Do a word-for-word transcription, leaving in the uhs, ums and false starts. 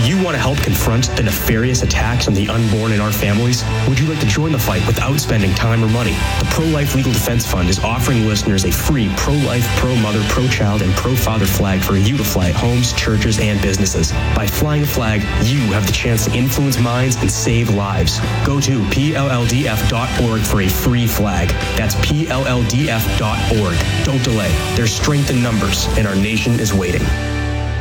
you want to help confront the nefarious attacks on the unborn in our families? Would you like to join the fight without spending time or money? The Pro-Life Legal Defense Fund is offering listeners a free pro-life, pro-mother, pro-child, and pro-father flag for you to fly at homes, churches, and businesses. By flying a flag, you have the chance to influence minds and save lives. Go to P L L D F dot org for a free flag. That's P L L D F dot org. Don't delay. There's strength in numbers, and our nation is waiting.